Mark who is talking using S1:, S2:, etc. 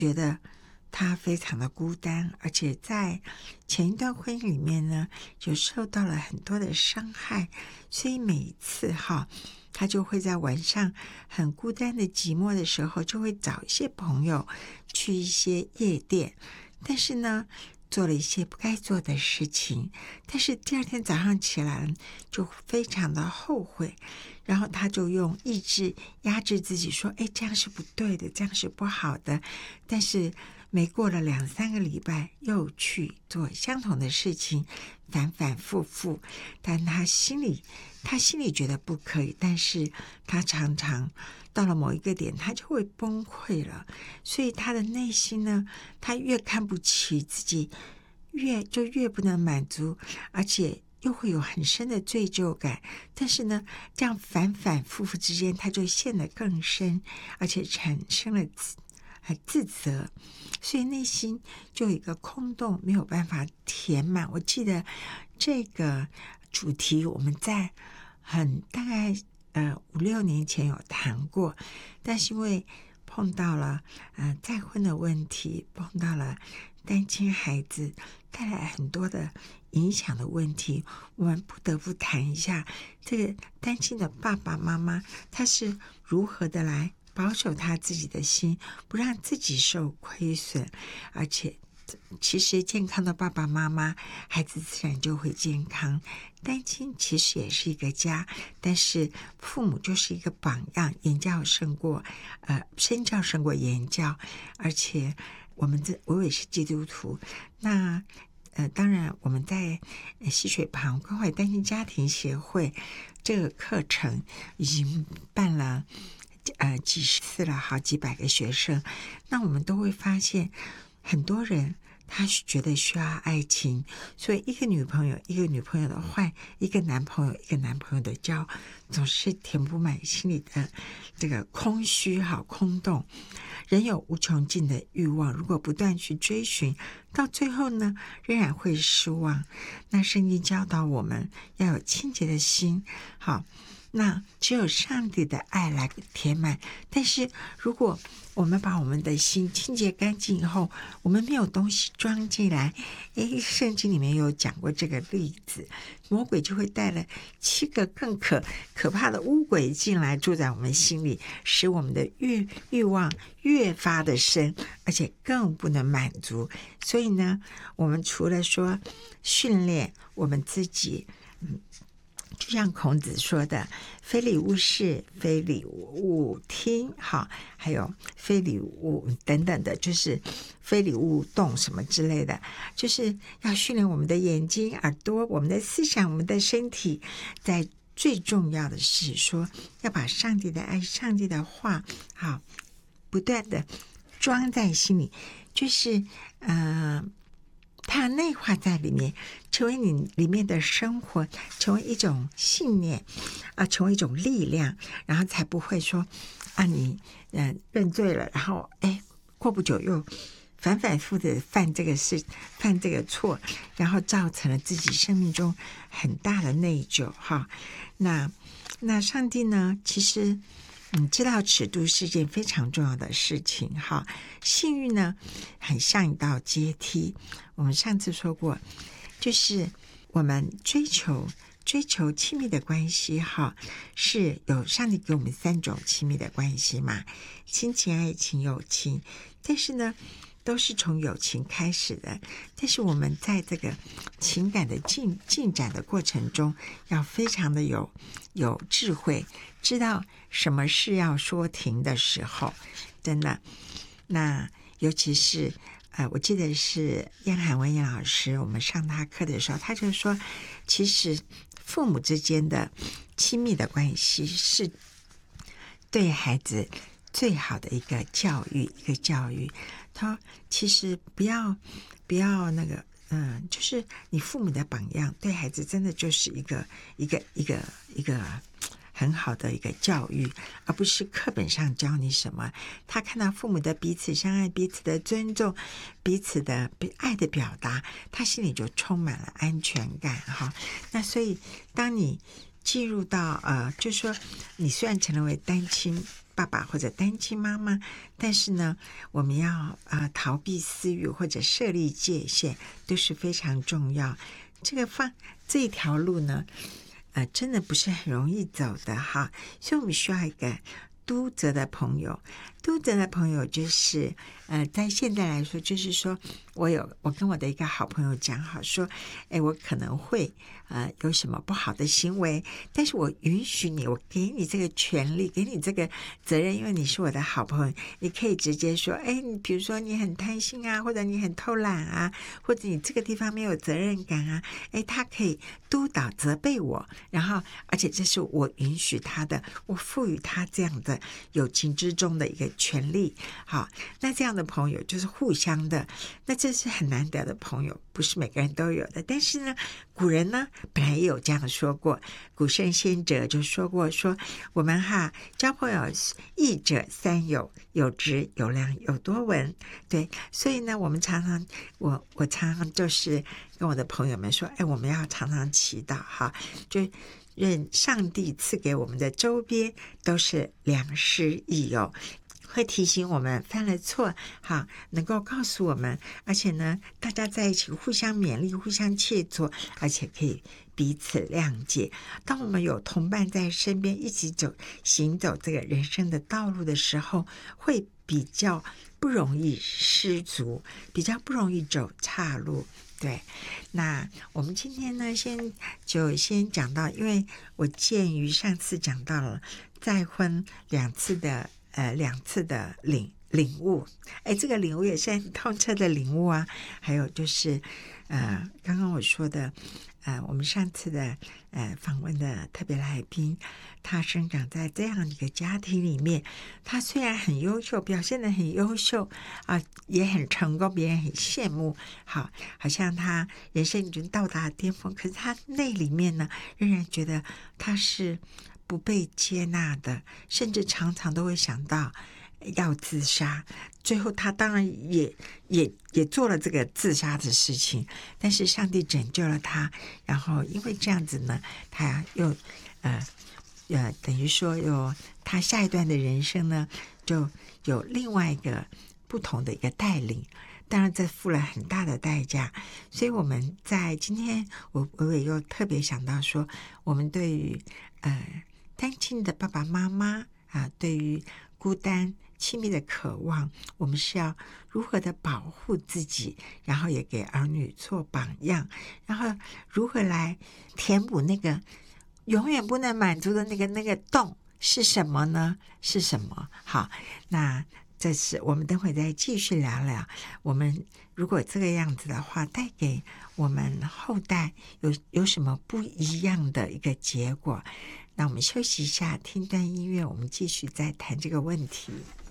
S1: 觉得他非常的孤单，而且在前一段婚姻里面呢，就受到了很多的伤害，所以每一次他就会在晚上很孤单的寂寞的时候，就会找一些朋友去一些夜店，但是呢，做了一些不该做的事情，但是第二天早上起来就非常的后悔，然后他就用意志压制自己说，这样是不对的，这样是不好的，但是没过了2-3个礼拜又去做相同的事情，反反复复，但他心里觉得不可以，但是他常常到了某一个点他就会崩溃了，所以他的内心呢，他越看不起自己，越不能满足，而且又会有很深的罪疚感，但是呢，这样反反复复之间，他就陷得更深，而且产生了自责，所以内心就有一个空洞，没有办法填满。我记得这个主题我们在大概5-6年前有谈过，但是因为碰到了再婚的问题，碰到了单亲孩子带来很多的影响的问题，我们不得不谈一下这个单亲的爸爸妈妈他是如何的来保守他自己的心，不让自己受亏损，而且其实健康的爸爸妈妈，孩子自然就会健康。单亲其实也是一个家，但是父母就是一个榜样，身教胜过言教，而且我也是基督徒，那当然我们在溪水旁关怀单亲家庭协会这个课程已经办了几十次了，好几百个学生，那我们都会发现很多人他觉得需要爱情，所以一个女朋友的换，一个男朋友的交，总是填不满心里的这个空虚空洞。人有无穷尽的欲望，如果不断去追寻，到最后呢，仍然会失望。那圣经教导我们要有清洁的心，那只有上帝的爱来填满。但是如果我们把我们的心清洁干净以后，我们没有东西装进来，圣经里面有讲过这个例子，魔鬼就会带了7个更可怕的污鬼进来，住在我们心里，使我们的欲望越发的深，而且更不能满足。所以呢，我们除了说训练我们自己，就像孔子说的，非礼勿视，非礼勿听，还有非礼勿等等的，就是非礼勿动什么之类的，就是要训练我们的眼睛、耳朵、我们的思想、我们的身体。在最重要的是说，要把上帝的爱、上帝的话，不断的装在心里，就是它内化在里面，成为你里面的生活，成为一种信念成为一种力量，然后才不会说你认罪了，然后过不久又反反复复的犯这个错，然后造成了自己生命中很大的内疚那上帝呢，其实知道尺度是一件非常重要的事情幸运呢很像一道阶梯，我们上次说过，就是我们追求亲密的关系是有上帝给我们3种亲密的关系嘛，亲情、爱情、友情，但是呢都是从友情开始的，但是我们在这个情感的进展的过程中，要非常的有智慧，知道什么是要说停的时候，真的。那尤其是我记得是燕海文燕老师，我们上他课的时候，他就说，其实父母之间的亲密的关系是对孩子最好的一个教育，他其实不要那个就是你父母的榜样，对孩子真的就是一个很好的一个教育，而不是课本上教你什么。他看到父母的彼此相爱、彼此的尊重、彼此的爱的表达，他心里就充满了安全感那所以当你进入到就是说你虽然成为单亲爸爸或者单亲妈妈，但是呢，我们要逃避私欲或者设立界限，都是非常重要。这一条路呢，真的不是很容易走的哈，所以我们需要一个督责的朋友。督责的朋友就是在现在来说，就是说我跟我的一个好朋友讲好说，我可能会有什么不好的行为，但是我允许你，我给你这个权利，给你这个责任，因为你是我的好朋友，你可以直接说，你比如说你很贪心啊，或者你很偷懒啊，或者你这个地方没有责任感啊，他可以督导责备我，然后而且这是我允许他的，我赋予他这样的友情之中的一个权利。好，那这样的朋友就是互相的，那这是很难得的朋友，不是每个人都有的。但是呢，古人呢本来也有这样说过，古圣先哲就说过，说我们交朋友益者三友，有直有量有多闻。对，所以呢我们常常我常常就是跟我的朋友们说，我们要常常祈祷哈，就愿上帝赐给我们的周边都是良师益友，会提醒我们犯了错，好，能够告诉我们，而且呢，大家在一起互相勉励，互相切磋，而且可以彼此谅解。当我们有同伴在身边一起行走这个人生的道路的时候，会比较不容易失足，比较不容易走岔路。对，那我们今天呢，先讲到，因为我鉴于上次讲到了再婚两次的领悟，这个领悟也是很透彻的领悟啊。还有就是刚刚我说的我们上次的访问的特别来宾，他生长在这样一个家庭里面，他虽然很优秀，表现得很优秀也很成功，别人很羡慕，好像他人生已经到达巅峰，可是他内里面呢，仍然觉得他是不被接纳的，甚至常常都会想到要自杀。最后他当然也做了这个自杀的事情，但是上帝拯救了他，然后因为这样子呢，他又等于说有他下一段的人生呢，就有另外一个不同的一个带领。当然这付了很大的代价，所以我们在今天我也又特别想到说，我们对于单亲的爸爸妈妈对于孤单亲密的渴望，我们是要如何的保护自己，然后也给儿女做榜样，然后如何来填补那个永远不能满足的那个洞是什么呢？是什么？好，那这是我们等会再继续聊聊，我们如果这个样子的话，带给我们后代有什么不一样的一个结果。那我们休息一下，听段音乐，我们继续再谈这个问题。